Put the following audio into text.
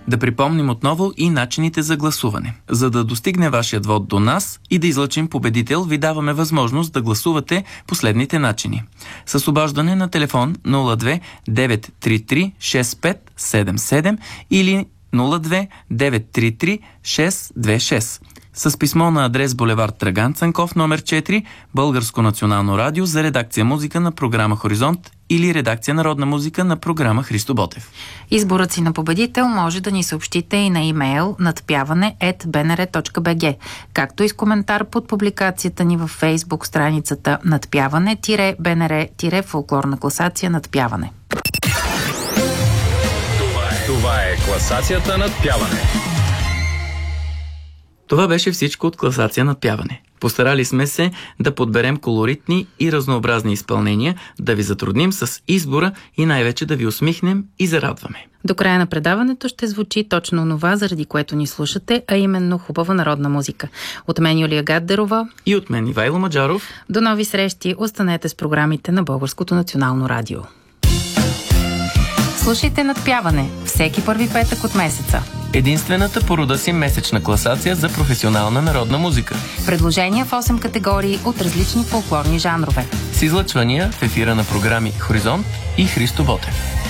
Да припомним отново и начините за гласуване. За да достигне вашият вод до нас и да излъчим победител, ви даваме възможност да гласувате последните начини. С обаждане на телефон 02 933 6577 или 02 933 626. С писмо на адрес булевард Драган Цанков, номер 4, Българско национално радио за редакция музика на програма Хоризонт или редакция народна музика на програма Христо Ботев. Изборът си на победител може да ни съобщите и на имейл nadpяване@bnr.bg, както и с коментар под публикацията ни във Фейсбук страницата Надпяване-БНР-фолклорна класация Надпяване. Това е класацията Надпяване. Това беше всичко от класация Надпяване. Постарали сме се да подберем колоритни и разнообразни изпълнения, да ви затрудним с избора и най-вече да ви усмихнем и зарадваме. До края на предаването ще звучи точно онова, заради което ни слушате, а именно хубава народна музика. От мен Юлия Гаддерова и от мен Ивайло Маджаров. До нови срещи, останете с програмите на Българското национално радио. Слушайте Надпяване всеки първи петък от месеца. Единствената по рода си месечна класация за професионална народна музика. Предложения в 8 категории от различни фолклорни жанрове. С излъчвания в ефира на програми Хоризонт и Христо Ботев.